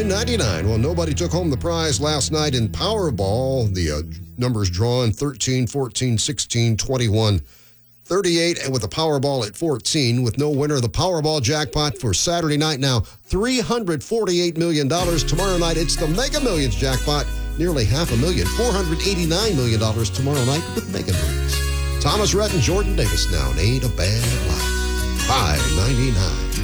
$10.99. Well, nobody took home the prize last night in Powerball. The numbers drawn 13, 14, 16, 21, 38, and with the Powerball at 14, with no winner, the Powerball jackpot for Saturday night now, $348 million. Tomorrow night, it's the Mega Millions jackpot, nearly $500,000, $489 million tomorrow night with Mega Millions. Thomas Rhett and Jordan Davis now, and Ain't a Bad Life, $5.99.